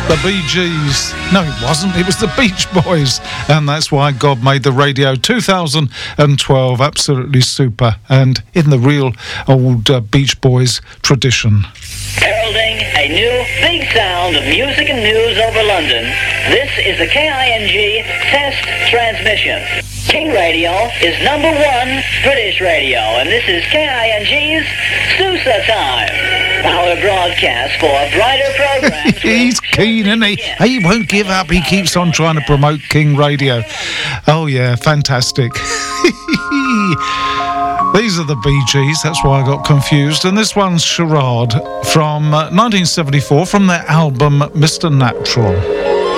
The Bee Gees. No, it wasn't. It was the Beach Boys. And that's why God made the radio. 2012. Absolutely super. And in the real old Beach Boys tradition. Heralding a new big sound of music and news over London. This is the KING test transmission. King Radio is #1 British radio, and this is KING's Sousa Time. Our broadcast for brighter programs. He's keen, isn't he? He won't give up. He keeps on trying to promote King Radio. Oh, yeah, fantastic. These are the Bee Gees, that's why I got confused. And this one's Charade from 1974 from their album Mr. Natural.